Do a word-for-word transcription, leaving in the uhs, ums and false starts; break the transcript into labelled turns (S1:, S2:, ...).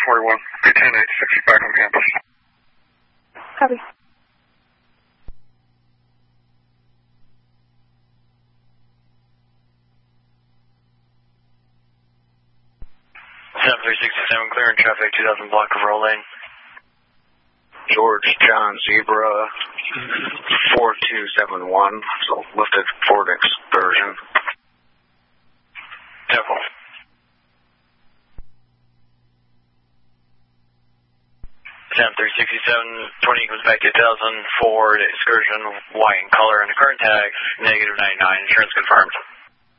S1: forty-one. B ten eighty-six back on campus.
S2: Copy.
S3: seven three sixty-seven, clearing traffic, two thousand block of roll lane.
S4: George John Zebra, four two seven one, so lifted Ford Excursion.
S3: Temple. seven three sixty-seven, twenty comes back to two thousand, Ford Excursion, white in color, and the current tag, negative ninety-nine, insurance confirmed.